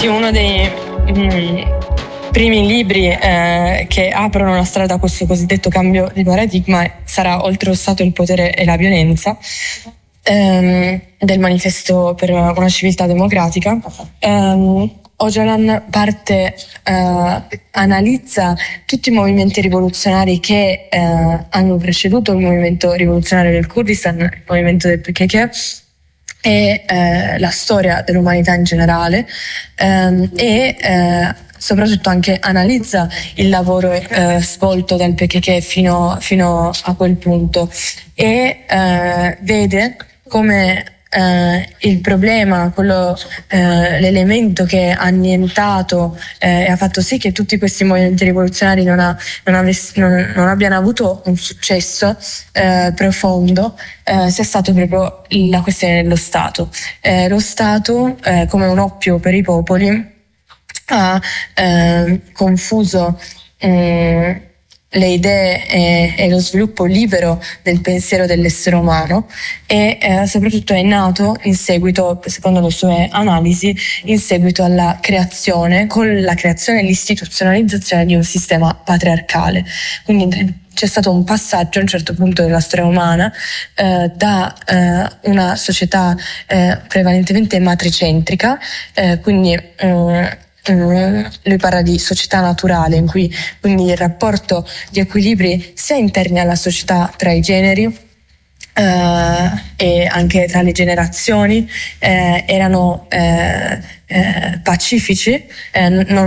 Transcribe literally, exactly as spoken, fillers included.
Infatti uno dei mm, primi libri eh, che aprono la strada a questo cosiddetto cambio di paradigma sarà Oltre lo Stato, il potere e la violenza, ehm, del Manifesto per una civiltà democratica. Um, Öcalan parte, eh, analizza tutti i movimenti rivoluzionari che eh, hanno preceduto il movimento rivoluzionario del Kurdistan, il movimento del P K K, e eh, la storia dell'umanità in generale, ehm, e eh, soprattutto anche analizza il lavoro eh, svolto dal P K K fino, fino a quel punto, e eh, vede come eh, il problema, quello, eh, l'elemento che ha annientato eh, e ha fatto sì che tutti questi movimenti rivoluzionari non, ha, non, avess- non, non abbiano avuto un successo eh, profondo, eh, sia stato proprio la questione dello Stato. Eh, lo Stato, eh, come un oppio per i popoli, ha eh, confuso eh, le idee e, e lo sviluppo libero del pensiero dell'essere umano, e eh, soprattutto è nato in seguito, secondo le sue analisi, in seguito alla creazione, con la creazione e l'istituzionalizzazione di un sistema patriarcale. Quindi c'è stato un passaggio a un certo punto della storia umana eh, da eh, una società eh, prevalentemente matricentrica, eh, quindi eh, lui parla di società naturale, in cui quindi il rapporto di equilibri sia interni alla società tra i generi eh, e anche tra le generazioni eh, erano eh, eh, pacifici, eh, non